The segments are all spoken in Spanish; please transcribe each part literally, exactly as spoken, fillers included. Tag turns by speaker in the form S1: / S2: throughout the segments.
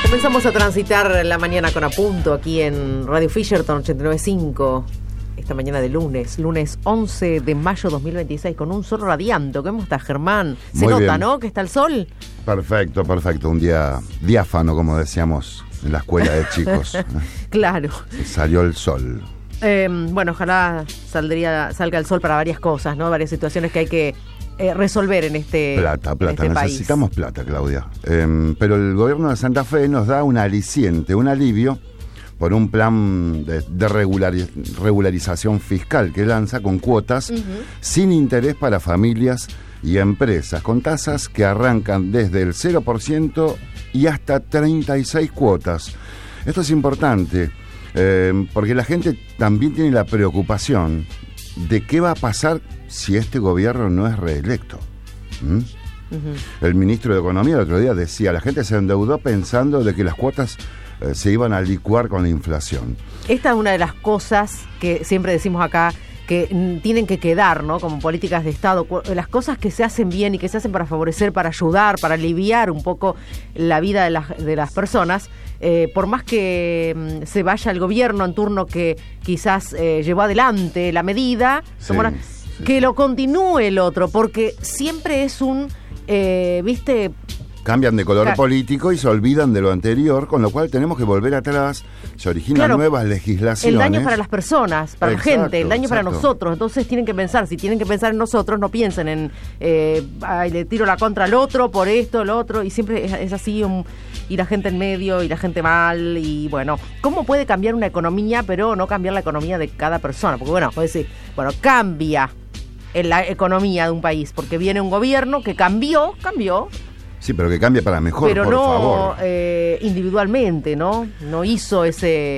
S1: Comenzamos a transitar la mañana con Apunto aquí en Radio Fisherton ochenta y nueve punto cinco. Esta mañana de lunes, lunes once de mayo dos mil veintiséis, con un sol radiante. ¿Cómo está, Germán? Se
S2: Muy
S1: nota,
S2: bien.
S1: ¿no? Que está el sol.
S2: Perfecto, perfecto. Un día diáfano, como decíamos en la escuela de chicos.
S1: Claro.
S2: Salió el sol.
S1: Eh, bueno, ojalá saldría, salga el sol para varias cosas, ¿no? Varias situaciones que hay que eh, resolver en este,
S2: Plata, plata.
S1: en este
S2: Necesitamos
S1: país.
S2: plata, Claudia. Eh, pero el gobierno de Santa Fe nos da un aliciente, un alivio por un plan de, de regulari- regularización fiscal que lanza con cuotas uh-huh. sin interés para familias y empresas, con tasas que arrancan desde el cero por ciento y hasta treinta y seis cuotas. Esto es importante, eh, porque la gente también tiene la preocupación de qué va a pasar si este gobierno no es reelecto. ¿Mm? Uh-huh. El ministro de Economía el otro día decía, la gente se endeudó pensando de que las cuotas eh, se iban a licuar con la inflación.
S1: Esta es una de las cosas que siempre decimos acá, que mm, tienen que quedar, ¿no? Como políticas de Estado, las cosas que se hacen bien y que se hacen para favorecer, para ayudar, para aliviar un poco la vida de las, de las personas, eh, por más que mm, se vaya el gobierno en turno que quizás eh, llevó adelante la medida,
S2: sí,
S1: una,
S2: sí,
S1: que
S2: sí.
S1: lo continúe el otro, porque siempre es un, eh, viste...
S2: Cambian de color
S1: Ca-
S2: político y se olvidan de lo anterior, con lo cual tenemos que volver atrás, se originan
S1: Claro,
S2: nuevas legislaciones.
S1: El daño para las personas, para
S2: Exacto,
S1: la gente, el daño
S2: exacto.
S1: para nosotros. Entonces tienen que pensar, si tienen que pensar en nosotros, no piensen en, eh, ay, le tiro la contra al otro por esto, lo otro, y siempre es, es así, un, y la gente en medio, y la gente mal, y bueno, ¿cómo puede cambiar una economía, pero no cambiar la economía de cada persona? Porque bueno, puede decir, bueno, cambia en la economía de un país, porque viene un gobierno que cambió, cambió,
S2: Sí, pero que cambie para mejor,
S1: pero
S2: por
S1: no
S2: favor.
S1: eh, individualmente, ¿no? No hizo ese,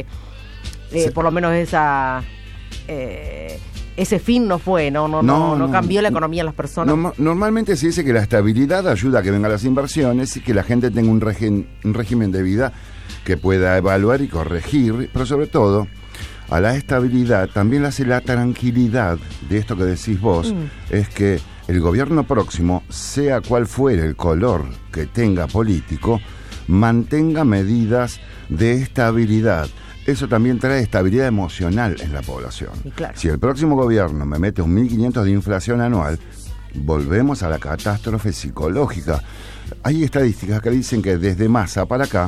S1: eh,
S2: Sí.
S1: por lo menos esa, eh, ese fin no fue, ¿no? No, no, no, no cambió la economía de las personas.
S2: No, normalmente se dice que la estabilidad ayuda a que vengan las inversiones y que la gente tenga un, regi- un régimen de vida que pueda evaluar y corregir, pero sobre todo a la estabilidad también le hace la tranquilidad de esto que decís vos, mm. es que el gobierno próximo, sea cual fuere el color que tenga político, mantenga medidas de estabilidad. Eso también trae estabilidad emocional en la población.
S1: Claro.
S2: Si el próximo gobierno me mete un mil quinientos de inflación anual, volvemos a la catástrofe psicológica. Hay estadísticas que dicen que desde Massa para acá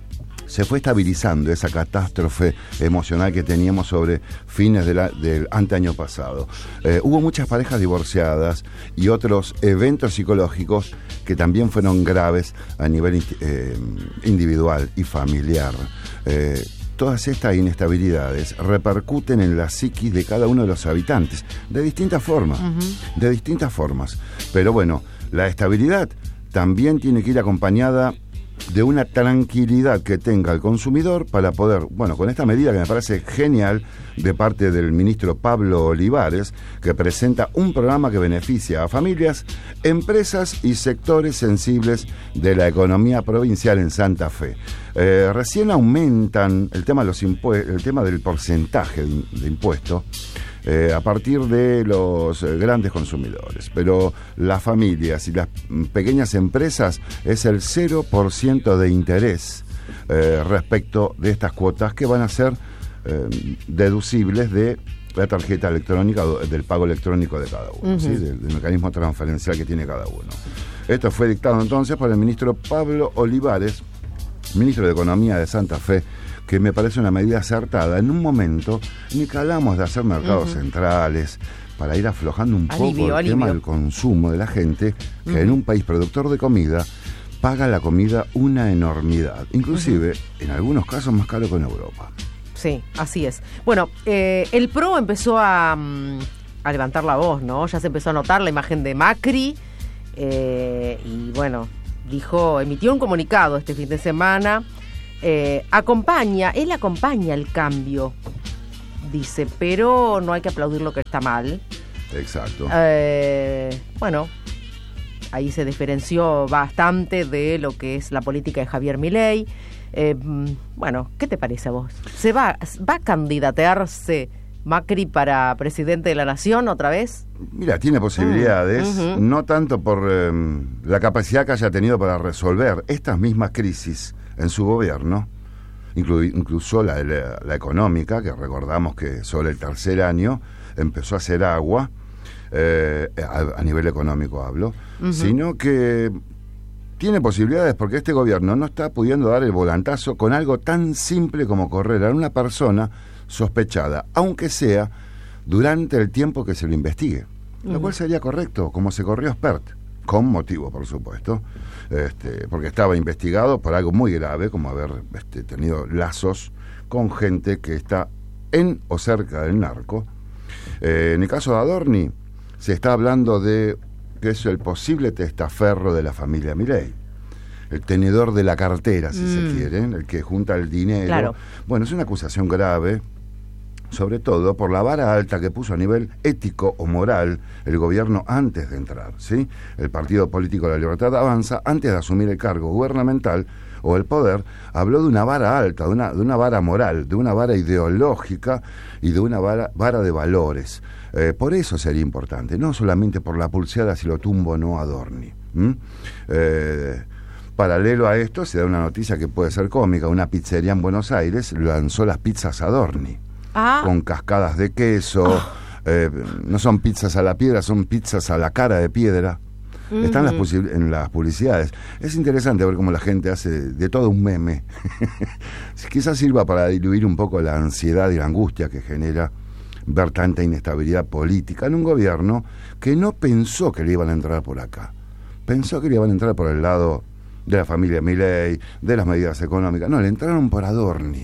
S2: se fue estabilizando esa catástrofe emocional que teníamos sobre fines de la, del anteaño pasado. Eh, hubo muchas parejas divorciadas y otros eventos psicológicos que también fueron graves a nivel eh, individual y familiar. Eh, todas estas inestabilidades repercuten en la psiquis de cada uno de los habitantes, de distintas formas, uh-huh. de distintas formas. Pero bueno, la estabilidad también tiene que ir acompañada de una tranquilidad que tenga el consumidor para poder, bueno, con esta medida que me parece genial de parte del ministro Pablo Olivares, que presenta un programa que beneficia a familias, empresas y sectores sensibles de la economía provincial en Santa Fe. Eh, recién aumentan el tema de los impue- el tema del porcentaje de, de impuesto Eh, a partir de los eh, grandes consumidores, pero las familias y las pequeñas empresas es el cero por ciento de interés eh, respecto de estas cuotas que van a ser eh, deducibles de la tarjeta electrónica, del pago electrónico de cada uno, uh-huh. ¿sí? del, del mecanismo transferencial que tiene cada uno. Esto fue dictado entonces por el ministro Pablo Olivares, ministro de Economía de Santa Fe, que me parece una medida acertada en un momento en el que hablamos de hacer mercados uh-huh. centrales para ir aflojando un
S1: alivio,
S2: poco el
S1: alivio.
S2: tema del consumo de la gente, que uh-huh. en un país productor de comida paga la comida una enormidad, inclusive uh-huh. en algunos casos más caro que en Europa.
S1: Sí, así es. Bueno, eh, el P R O empezó a, a levantar la voz, ¿no? Ya se empezó a notar la imagen de Macri eh, y bueno, dijo, emitió un comunicado este fin de semana. Eh, acompaña, él acompaña el cambio, dice, pero no hay que aplaudir lo que está mal.
S2: Exacto.
S1: Eh, bueno, ahí se diferenció bastante de lo que es la política de Javier Milei. Eh, bueno, ¿qué te parece a vos? ¿Se va, va a candidatearse Macri para presidente de la Nación otra vez?
S2: Mira, tiene posibilidades, mm, uh-huh. no tanto por eh, la capacidad que haya tenido para resolver estas mismas crisis en su gobierno, inclu, incluso la, la, la económica, que recordamos que sobre el tercer año empezó a hacer agua, eh, a, a nivel económico hablo, uh-huh. sino que tiene posibilidades porque este gobierno no está pudiendo dar el volantazo con algo tan simple como correr a una persona sospechada, aunque sea durante el tiempo que se lo investigue, uh-huh. lo cual sería correcto, como se corrió Spert, con motivo, por supuesto, este, porque estaba investigado por algo muy grave, como haber este, tenido lazos con gente que está en o cerca del narco. Eh, en el caso de Adorni, se está hablando de que es el posible testaferro de la familia Milei, el tenedor de la cartera, si mm. se quiere, el que junta el dinero.
S1: Claro.
S2: Bueno, es una acusación grave, sobre todo por la vara alta que puso a nivel ético o moral el gobierno antes de entrar, ¿sí? El Partido Político de la Libertad Avanza, antes de asumir el cargo gubernamental o el poder, habló de una vara alta, de una, de una vara moral, de una vara ideológica y de una vara, vara de valores. Eh, por eso sería importante, no solamente por la pulseada si lo tumbo o no a Adorni. ¿Mm? Eh, paralelo a esto se da una noticia que puede ser cómica. Una pizzería en Buenos Aires lanzó las pizzas Adorni, ah. con cascadas de queso. Oh. Eh, no son pizzas a la piedra, son pizzas a la cara de piedra. Uh-huh. Están las posi- en las publicidades. Es interesante ver cómo la gente hace de, de todo un meme. Quizás sirva para diluir un poco la ansiedad y la angustia que genera ver tanta inestabilidad política en un gobierno que no pensó que le iban a entrar por acá. Pensó que le iban a entrar por el lado de la familia Milei, de las medidas económicas. No, le entraron por Adorni.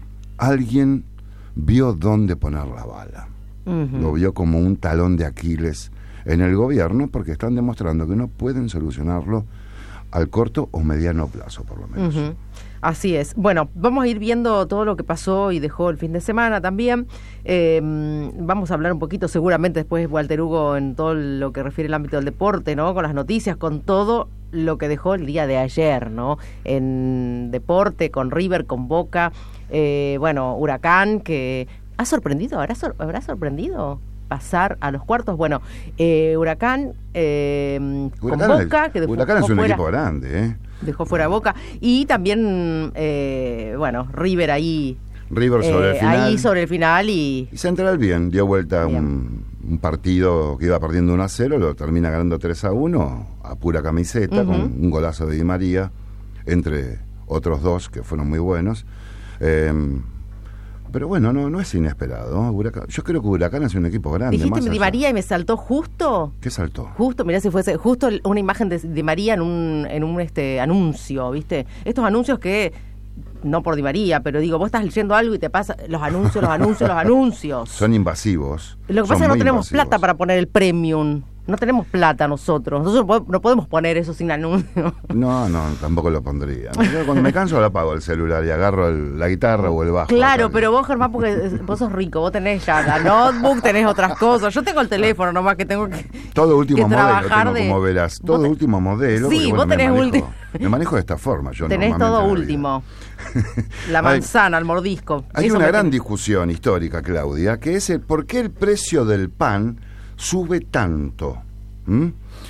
S2: Alguien vio dónde poner la bala. Uh-huh. Lo vio como un talón de Aquiles en el gobierno, porque están demostrando que no pueden solucionarlo al corto o mediano plazo, por lo menos.
S1: Uh-huh. Así es. Bueno, vamos a ir viendo todo lo que pasó y dejó el fin de semana también. Eh, vamos a hablar un poquito seguramente después, Walter Hugo, en todo lo que refiere al ámbito del deporte, ¿no? Con las noticias, con todo lo que dejó el día de ayer, ¿no? En deporte, con River, con Boca, eh, bueno, Huracán, que ha sorprendido, ¿habrá, sor- ¿habrá sorprendido? Pasar a los cuartos. Bueno, eh, Huracán, eh,
S2: Huracán
S1: con Boca,
S2: es,
S1: que dejó,
S2: Huracán es un
S1: fuera,
S2: equipo grande, ¿eh?
S1: Dejó fuera Boca. Y también, eh, bueno, River ahí.
S2: River sobre
S1: eh,
S2: el final.
S1: Ahí sobre el final y...
S2: Y Central bien, dio vuelta bien. Un, un partido que iba perdiendo uno a cero, lo termina ganando tres a uno, a pura camiseta, uh-huh. con un golazo de Di María, entre otros dos que fueron muy buenos. Eh, Pero bueno, no no es inesperado. Huracán, yo creo que Huracán es un equipo grande.
S1: Dijiste
S2: más
S1: Di María y me saltó justo.
S2: ¿Qué saltó?
S1: Justo, mirá si fuese justo una imagen de Di María en un en un este anuncio, ¿viste? Estos anuncios que no por Di María, pero digo, vos estás leyendo algo y te pasa los anuncios, los anuncios, los anuncios.
S2: Son invasivos.
S1: Lo que pasa es que no tenemos invasivos. Plata para poner el premium. No tenemos plata nosotros. Nosotros no podemos poner eso sin anuncio.
S2: No, no, tampoco lo pondría. Yo cuando me canso lo apago el celular y agarro el, la guitarra o el bajo.
S1: Claro, pero vos, Germán, porque vos sos rico, vos tenés ya la notebook, tenés otras cosas. Yo tengo el teléfono nomás que tengo que
S2: todo último
S1: que
S2: modelo tengo,
S1: de...
S2: como verás. Todo
S1: te...
S2: último modelo.
S1: Sí,
S2: porque, bueno,
S1: vos tenés
S2: me manejo,
S1: último.
S2: Me manejo de esta forma. Yo
S1: tenés todo último. La manzana, el mordisco.
S2: Hay
S1: eso
S2: una gran
S1: tiene...
S2: discusión histórica, Claudia, que es el por qué el precio del pan sube tanto. ¿Mm?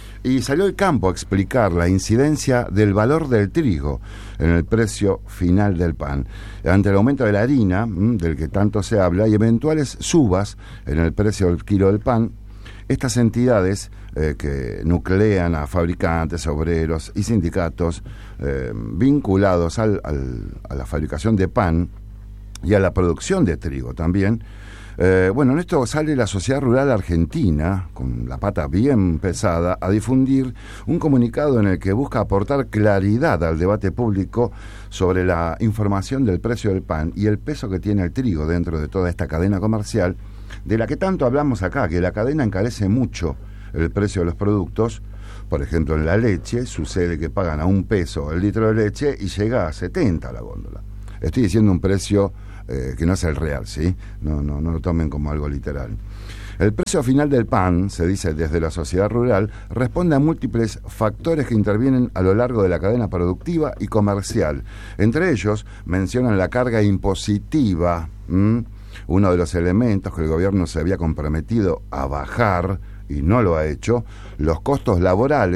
S2: Y salió el campo a explicar la incidencia del valor del trigo en el precio final del pan, ante el aumento de la harina, ¿m? del que tanto se habla, y eventuales subas en el precio del kilo del pan. Estas entidades eh, que nuclean a fabricantes, obreros y sindicatos eh, vinculados al, al, a la fabricación de pan y a la producción de trigo también. Eh, bueno, en esto sale la Sociedad Rural Argentina, con la pata bien pesada, a difundir un comunicado en el que busca aportar claridad al debate público sobre la información del precio del pan y el peso que tiene el trigo dentro de toda esta cadena comercial, de la que tanto hablamos acá, que la cadena encarece mucho el precio de los productos. Por ejemplo, en la leche sucede que pagan a un peso el litro de leche y llega a setenta la góndola. Estoy diciendo un precio Eh, que no es el real, ¿sí? No, no, no lo tomen como algo literal. El precio final del pan, se dice desde la sociedad rural, responde a múltiples factores que intervienen a lo largo de la cadena productiva y comercial. Entre ellos, mencionan la carga impositiva, ¿m? uno de los elementos que el gobierno se había comprometido a bajar, y no lo ha hecho, los costos laborales,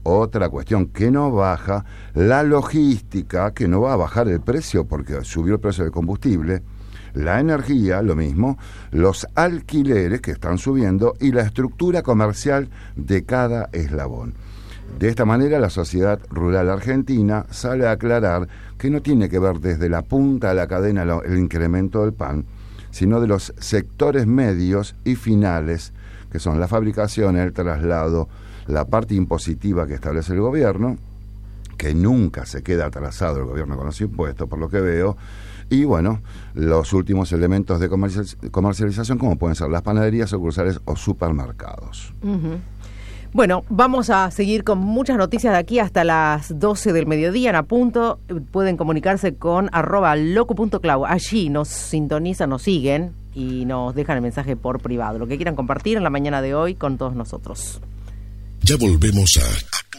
S2: Otra cuestión que no baja, la logística, que no va a bajar el precio porque subió el precio del combustible, la energía, lo mismo, los alquileres que están subiendo y la estructura comercial de cada eslabón. De esta manera, la sociedad rural argentina sale a aclarar que no tiene que ver desde la punta de la cadena el incremento del pan, sino de los sectores medios y finales, que son la fabricación, el traslado, la parte impositiva que establece el gobierno, que nunca se queda atrasado el gobierno con los impuestos, por lo que veo, y bueno, los últimos elementos de comercialización, como pueden ser las panaderías, sucursales o supermercados.
S1: Uh-huh. Bueno, vamos a seguir con muchas noticias de aquí hasta las doce del mediodía en A Punto. Pueden comunicarse con arroba loco punto clau. Allí nos sintonizan, nos siguen y nos dejan el mensaje por privado. Lo que quieran compartir en la mañana de hoy con todos nosotros.
S3: Ya volvemos a